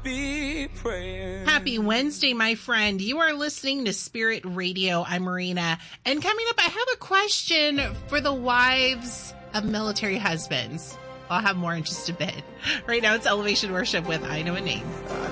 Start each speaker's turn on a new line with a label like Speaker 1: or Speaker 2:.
Speaker 1: be praying.
Speaker 2: Happy Wednesday, my friend. You are listening to Spirit Radio. I'm Marina. And coming up, I have a question for the wives of military husbands. I'll have more in just a bit. Right now, it's Elevation Worship with I Know a Name.